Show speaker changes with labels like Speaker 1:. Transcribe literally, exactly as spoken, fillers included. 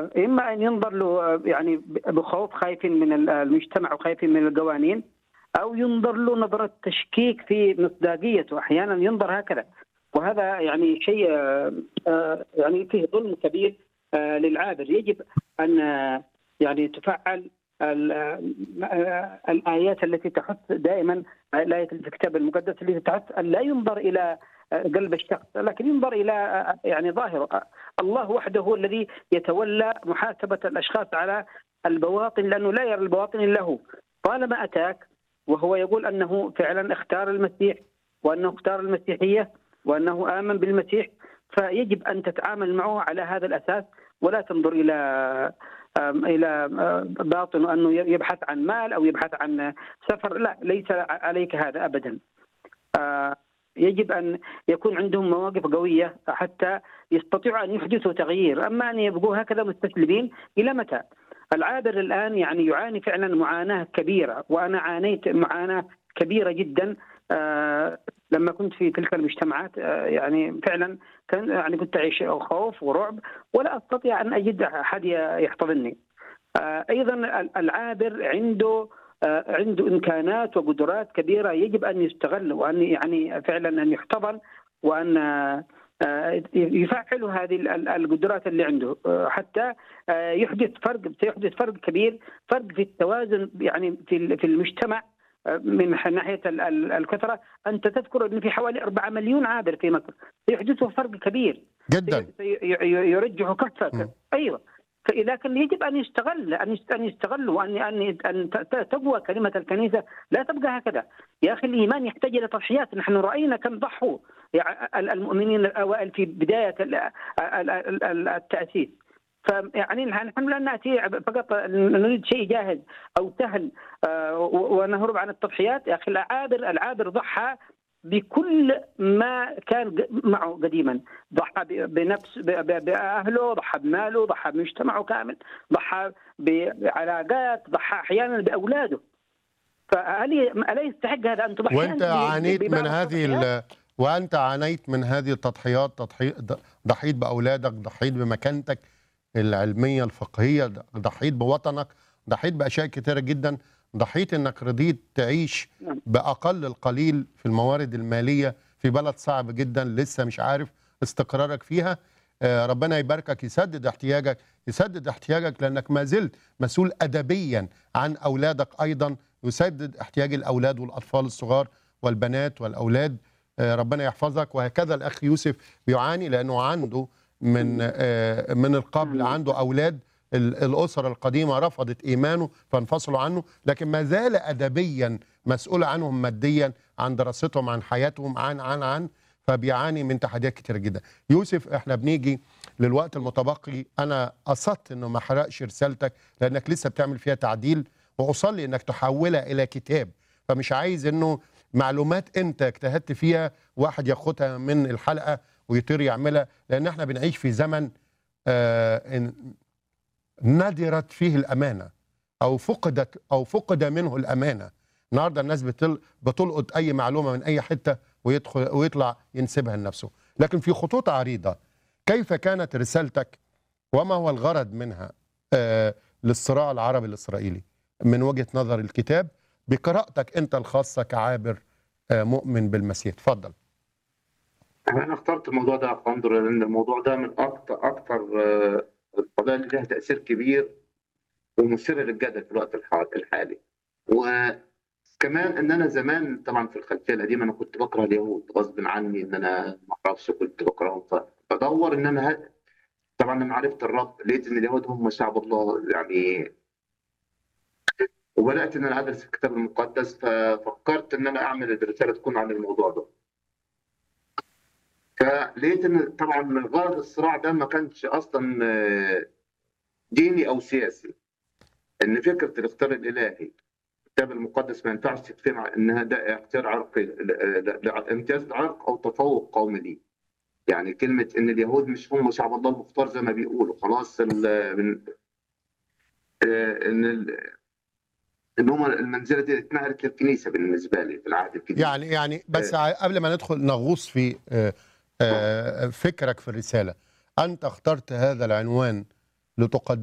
Speaker 1: آه، إما أن ينظر له آه، يعني بخوف، خايفين من المجتمع وخايفين من القوانين، أو ينظر له نظرة تشكيك في مصداقيته. أحيانا ينظر هكذا، وهذا يعني شيء آه، آه، يعني فيه ظلم كبير آه، للعابر. يجب أن آه، يعني تفعل ال- آه، الآيات التي تحث دائما، الآية في الكتاب المقدس التي تحث أن لا ينظر إلى آه، قلب الشخص، لكن ينظر إلى آه، يعني ظاهره. آه، الله وحده هو الذي يتولى محاسبة الأشخاص على البواطن، لأنه لا يرى البواطن إلا هو. طالما أتاك وهو يقول أنه فعلا اختار المسيح، وأنه اختار المسيحية، وأنه آمن بالمسيح، فيجب أن تتعامل معه على هذا الأساس، ولا تنظر إلى آم، إلى آم، باطن أنه يبحث عن مال أو يبحث عن سفر. لا، ليس عليك هذا أبدا. آه، يجب أن يكون عندهم مواقف قوية حتى يستطيعوا أن يحدثوا تغيير. أما أن يبقوا هكذا مستسلمين إلى متى؟ العابر الآن يعني يعاني فعلا معاناة كبيرة، وأنا عانيت معاناة كبيرة جدا آه، لما كنت في تلك المجتمعات. آه، يعني فعلا كان يعني كنت أعيش خوف ورعب، ولا أستطيع أن أجد أحد يحتضنني. آه، أيضا العابر عنده آه، عنده إمكانات وقدرات كبيرة، يجب أن يستغل، وأن يعني فعلا أن يحتضن، وأن آه، يفعل هذه القدرات اللي عنده آه، حتى آه، يحدث فرق، سيحدث فرق كبير، فرق في التوازن يعني في في المجتمع. آه، من ناحية ال- ال- الكثرة، أنت تذكر أن في حوالي أربعة مليون عابر في مصر، سيحدث فرق كبير،
Speaker 2: جدا.
Speaker 1: سي- سي- يرجح كفة.
Speaker 2: م.
Speaker 1: أيوة. لكن يجب ان يستغل ان ان يستغلوا، ان ان ان تقوى كلمه الكنيسه، لا تبقى هكذا. يا اخي الايمان يحتاج الى تضحيات. نحن راينا كم ضحوا المؤمنين الاوائل في بدايه التاسيس. فيعني نحن لا ناتي فقط نريد شيء جاهز او سهل آه، ونهرب عن التضحيات. يا اخي العابر العابر ضحى بكل ما كان معه قديما، ضحى بنفس بأهله، ضحى بماله، ضحى بمجتمعه كامل، ضحى بعلاقات، ضحى أحيانا بأولاده. فهل ألا يستحق هذا أن تضحي
Speaker 2: وانت
Speaker 1: أنت
Speaker 2: عانيت من
Speaker 1: ببعض
Speaker 2: هذه
Speaker 1: التضحيات؟
Speaker 2: ال... وانت عانيت من هذه التضحيات، تضحي... ضحيت باولادك، ضحيت بمكانتك العلميه الفقهيه، ضحيت بوطنك، ضحيت باشياء كثيره جدا، ضحيت انك رضيت تعيش
Speaker 1: نعم.
Speaker 2: باقل القليل في الموارد الماليه في بلد صعب جدا لسه مش عارف استقرارك فيها. آه، ربنا يباركك، يسدد احتياجك، يسدد احتياجك، لانك ما زلت مسؤول ادبيا عن اولادك ايضا، يسدد احتياج الاولاد والاطفال الصغار والبنات والاولاد. آه، ربنا يحفظك. وهكذا الاخ يوسف بيعاني لانه عنده من آه، من القبل عنده اولاد، ال- الاسره القديمه رفضت ايمانه فانفصلوا عنه، لكن ما زال ادبيا مسؤول عنهم ماديا، عن دراستهم، عن حياتهم، عن عن عن فبيعاني من تحديات كتير جدا. يوسف، احنا بنيجي للوقت المتبقي، انا قصدت انه ما احرقش رسالتك لانك لسه بتعمل فيها تعديل، واصلي انك تحولها الى كتاب. فمش عايز انه معلومات انت اجتهدت فيها واحد ياخدها من الحلقه ويطير يعملها، لان احنا بنعيش في زمن آه ندرت فيه الامانه، او فقدت او فقد منه الامانه. النهارده الناس بتل بتلقط اي معلومه من اي حته ويدخل ويطلع ينسبها لنفسه. لكن في خطوط عريضه، كيف كانت رسالتك وما هو الغرض منها آه للصراع العربي الاسرائيلي من وجهه نظر الكتاب بقراءتك انت الخاصه كعابر آه مؤمن بالمسيح؟ اتفضل.
Speaker 3: أنا اخترت الموضوع ده يا أخ أندرو لأن الموضوع ده من أكتر أكتر آه، القضايا اللي لها تأثير كبير ومثيرة للجدل في الوقت الح- الحالي. وكمان إن أنا زمان طبعا في الخلفية القديمة أنا كنت بكره اليهود غصب عني، إن أنا ما أعرفش كنت بكرههم، فبدور إن أنا ه- طبعا لما عرفت الرب لقيت إن اليهود هم شعب الله يعني. وبدأت إن أنا أدرس الكتاب المقدس، ففكرت إن أنا أعمل الرسالة تكون عن الموضوع ده. فلقيت ان طبعا غرض الصراع ده ما كانش اصلا آه، ديني او سياسي، ان فكره الاختيار الالهي الكتاب المقدس ما ينفعش تتفهم انها ده اختيار عرقي، ل- ل- امتياز عرق او تفوق قومي ليه. يعني كلمه ان اليهود مش هم شعب الله المختار زي ما بيقولوا خلاص، ال- من- آه، ان ال- ان هم المنزله دي اتنقلت للكنيسه بالنسبه لي في العهد الجديد.
Speaker 2: يعني يعني بس
Speaker 3: آه،
Speaker 2: ع- قبل ما ندخل نغوص في آه، آه، فكرك في الرسالة، أنت اخترت هذا العنوان لتقدم